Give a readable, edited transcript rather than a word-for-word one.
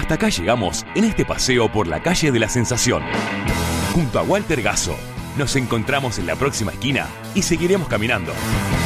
hasta acá llegamos en este paseo por la calle de la Sensación. Junto a Walter Gasso, nos encontramos en la próxima esquina y seguiremos caminando.